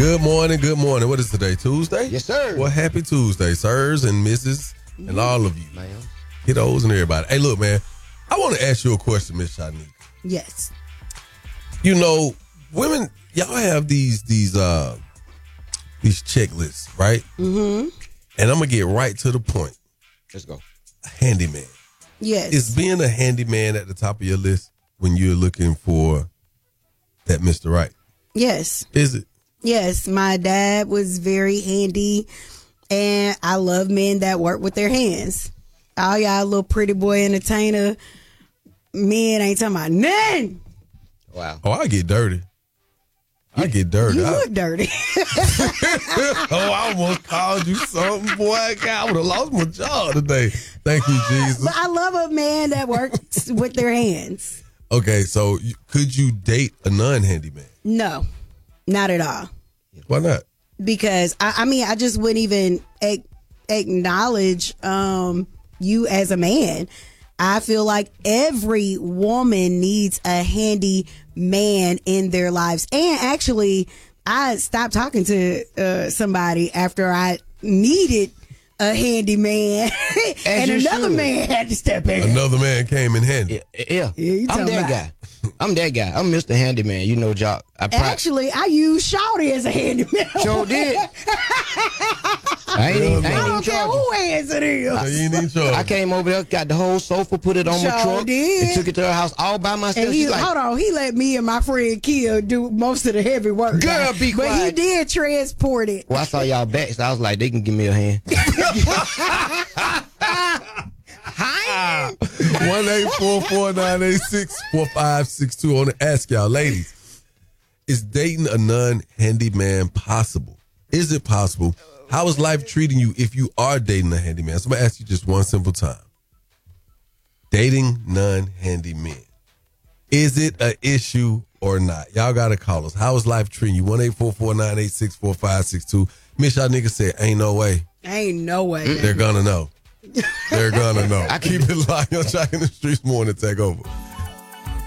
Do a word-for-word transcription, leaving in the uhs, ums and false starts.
Good morning, good morning. What is today, Tuesday? Yes, sir. Well, happy Tuesday, sirs and missus and all of you. Ma'am. Kiddos and everybody. Hey, look, man, I want to ask you a question, Miss Shanika. Yes. You know, women, y'all have these these uh these checklists, right? Mm-hmm. And I'm gonna get right to the point. Let's go. A handyman. Yes. Is being a handyman at the top of your list when you're looking for that Mister Right? Yes. Is it? Yes. My dad was very handy, and I love men that work with their hands. All y'all little pretty boy entertainer men ain't talking about none. Wow. Oh, I get dirty. I get dirty. You I, look dirty. oh, I almost called you something, boy. I would have lost my job today. Thank you, Jesus. But I love a man that works with their hands. Okay, so you, could you date a non-handyman? No, not at all. Why not? Because, I, I mean, I just wouldn't even a- acknowledge um, you as a man. I feel like every woman needs a handy man in their lives. And actually, I stopped talking to uh, somebody after I needed a handy man. and another should. man had to step in. Another man came in handy. Yeah, yeah. Yeah, you I'm talking that about- guy. I'm that guy. I'm Mister Handyman. You know, job. I pra- Actually, I use Shawty as a handy man. sure did. I ain't, even- I I ain't even don't care charging. who hands it is. So you need charge. I came over there, got the whole sofa, put it on Sure my truck, did. and took it to her house all by myself. And he, She's like, hold on, he let me and my friend Kia do most of the heavy work. Girl, be But he quiet. did transport it. well, I saw y'all backs. I was like, they can give me a hand. one eight four four nine eight six four five six two. I want to ask y'all, ladies, is dating a non-handyman possible? Is it possible? How is life treating you if you are dating a handyman? So I'm going to ask you just one simple time. Dating non-handymen. Is it an issue or not? Y'all got to call us. How is life treating you? one eight four four nine eight six four five six two. Miss y'all niggas said, ain't no way. Ain't no way. They're going to know. They're going to know. I keep it live. Y'all tracking the streets more to take over.